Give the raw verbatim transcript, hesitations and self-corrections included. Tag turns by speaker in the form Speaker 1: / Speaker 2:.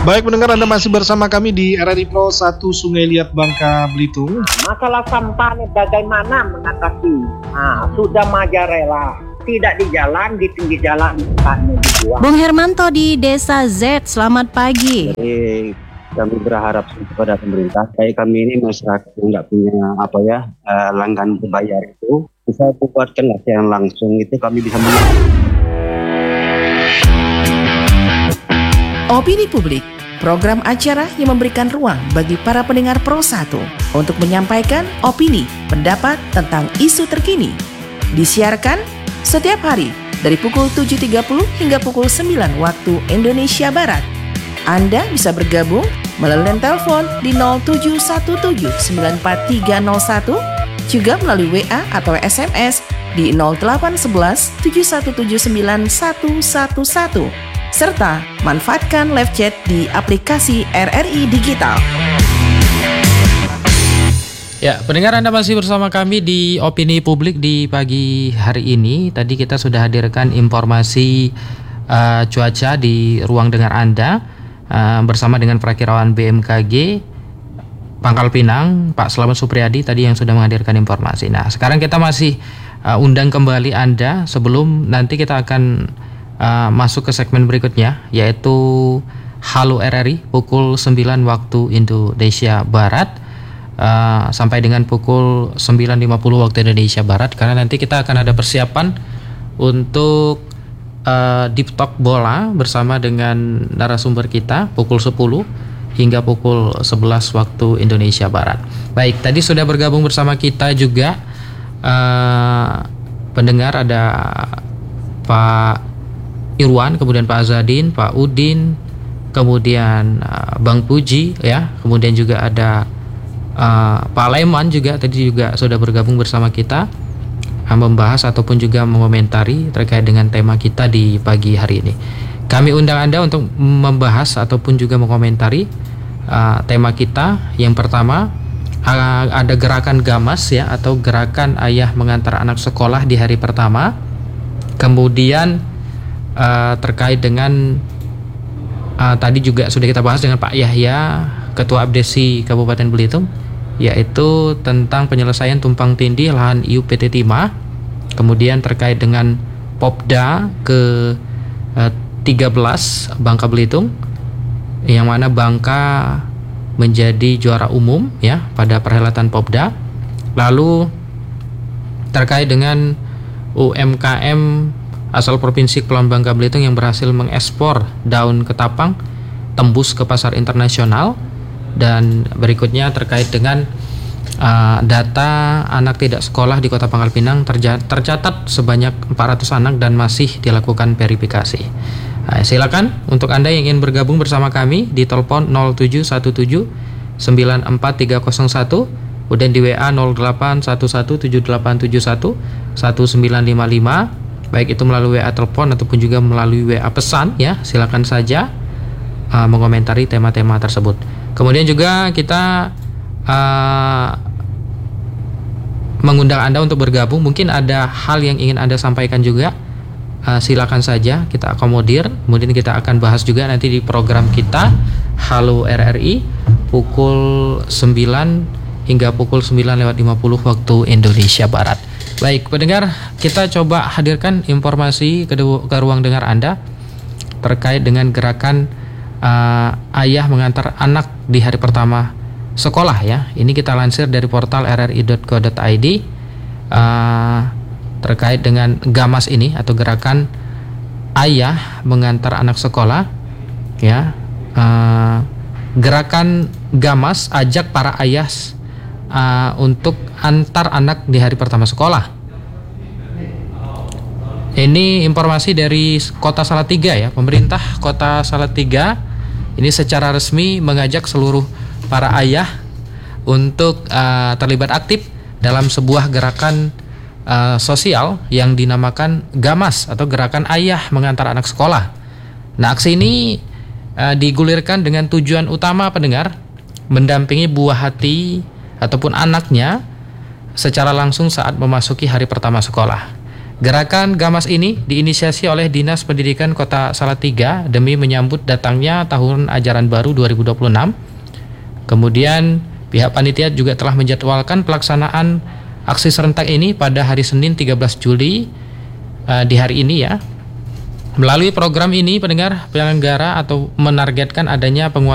Speaker 1: Baik pendengar, Anda masih bersama kami di R R I Pro satu Sungai Liat, Bangka Belitung.
Speaker 2: Masalah sampah ini bagaimana mengatasi? Nah, sudah majarela, tidak di jalan, di pinggir jalan sampahnya dibuang.
Speaker 3: Bung Hermanto di Desa Z, selamat pagi.
Speaker 4: Jadi kami berharap kepada pemerintah, kayak kami ini masyarakat yang nggak punya apa ya uh, langganan berbayar itu, bisa buatkan latihan langsung, itu kami bisa menang.
Speaker 5: Opini Publik, program acara yang memberikan ruang bagi para pendengar Pro satu untuk menyampaikan opini, pendapat tentang isu terkini. Disiarkan setiap hari dari pukul tujuh tiga puluh hingga pukul sembilan waktu Indonesia Barat. Anda bisa bergabung melalui telepon di nol tujuh satu tujuh sembilan empat tiga nol satu, juga melalui W A atau S M S di nol delapan satu satu tujuh satu tujuh sembilan satu satu satu. Serta manfaatkan live chat di aplikasi R R I Digital.
Speaker 6: Ya, pendengar, Anda masih bersama kami di Opini Publik di pagi hari ini. Tadi kita sudah hadirkan informasi uh, cuaca di ruang dengar Anda uh, bersama dengan Prakirawan B M K G Pangkal Pinang, Pak Slamet Supriyadi tadi yang sudah menghadirkan informasi. Nah, sekarang kita masih uh, undang kembali Anda sebelum nanti kita akan Uh, masuk ke segmen berikutnya, yaitu Halo R R I pukul sembilan waktu Indonesia Barat uh, sampai dengan pukul sembilan lima puluh waktu Indonesia Barat, karena nanti kita akan ada persiapan untuk uh, Deep Talk Bola bersama dengan narasumber kita pukul sepuluh hingga pukul sebelas waktu Indonesia Barat. Baik, tadi sudah bergabung bersama kita juga uh, pendengar, ada Pak Irwan, kemudian Pak Azadin, Pak Udin, kemudian uh, Bang Puji, ya, kemudian juga ada uh, Pak Leman juga tadi juga sudah bergabung bersama kita uh, membahas ataupun juga mengomentari terkait dengan tema kita di pagi hari ini. Kami undang Anda untuk membahas ataupun juga mengomentari uh, tema kita. Yang pertama, uh, ada gerakan Gamas, ya, atau gerakan ayah mengantar anak sekolah di hari pertama. Kemudian Uh, terkait dengan uh, tadi juga sudah kita bahas dengan Pak Yahya, Ketua Abdesi Kabupaten Belitung, yaitu tentang penyelesaian tumpang tindih lahan I U P T Timah. Kemudian terkait dengan Popda ke uh, tiga belas Bangka Belitung, yang mana Bangka menjadi juara umum, ya, pada perhelatan Popda. Lalu terkait dengan U M K M asal Provinsi Kepulauan Bangka Belitung yang berhasil mengekspor daun ketapang tembus ke pasar internasional. Dan berikutnya terkait dengan uh, data anak tidak sekolah di Kota Pangkal Pinang terja- tercatat sebanyak empat ratus anak dan masih dilakukan verifikasi. Nah, silakan untuk Anda yang ingin bergabung bersama kami di telepon nol tujuh satu tujuh sembilan empat tiga nol satu, kemudian di W A nol delapan satu satu tujuh delapan tujuh satu satu sembilan lima lima, baik itu melalui W A telepon ataupun juga melalui W A pesan, ya, silakan saja uh, mengomentari tema-tema tersebut. Kemudian juga kita uh, mengundang Anda untuk bergabung. Mungkin ada hal yang ingin Anda sampaikan juga, uh, silakan saja kita akomodir. Kemudian kita akan bahas juga nanti di program kita Halo R R I pukul sembilan hingga pukul sembilan lewat lima puluh waktu Indonesia Barat. Baik pendengar, kita coba hadirkan informasi ke, ke ruang dengar Anda terkait dengan gerakan uh, ayah mengantar anak di hari pertama sekolah, ya. Ini kita lansir dari portal r r i dot co dot i d uh, terkait dengan Gamas ini atau gerakan ayah mengantar anak sekolah, ya. Uh, gerakan Gamas ajak para ayah Uh, untuk antar anak di hari pertama sekolah. Ini informasi dari Kota Salatiga, ya. Pemerintah Kota Salatiga ini secara resmi mengajak seluruh para ayah untuk uh, terlibat aktif dalam sebuah gerakan uh, sosial yang dinamakan Gamas atau gerakan ayah mengantar anak sekolah. Nah, aksi ini uh, digulirkan dengan tujuan utama pendengar mendampingi buah hati ataupun anaknya secara langsung saat memasuki hari pertama sekolah. Gerakan Gamas ini diinisiasi oleh Dinas Pendidikan Kota Salatiga demi menyambut datangnya tahun ajaran baru dua ribu dua puluh enam. Kemudian pihak panitia juga telah menjadwalkan pelaksanaan aksi serentak ini pada hari Senin tiga belas Juli uh, di hari ini ya. Melalui program ini pendengar penyelenggara atau menargetkan adanya penguatan